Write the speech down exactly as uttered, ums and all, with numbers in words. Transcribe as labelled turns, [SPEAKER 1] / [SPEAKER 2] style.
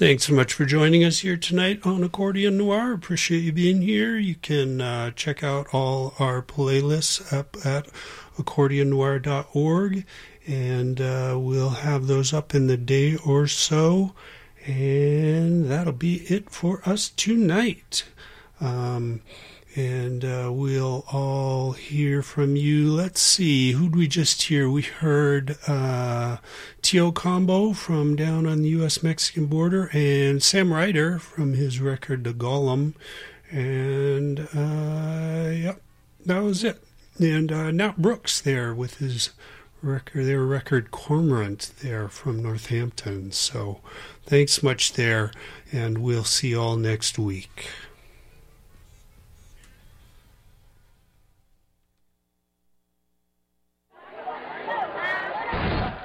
[SPEAKER 1] Thanks so much for joining us here tonight on Accordion Noir. Appreciate you being here. You can uh, check out all our playlists up at accordion noir dot org, and uh, we'll have those up in the day or so. And that'll be it for us tonight. Um, and uh, we'll all hear from you. Let's see, who'd we just hear? We heard uh, Tio Combo from down on the U S Mexican border, and Sam Ryder from his record The Golem. And uh, yep, that was it. And uh, Nat Brooks there with his record, their record Cormorant there from Northampton. So thanks much there, and we'll see you all next week.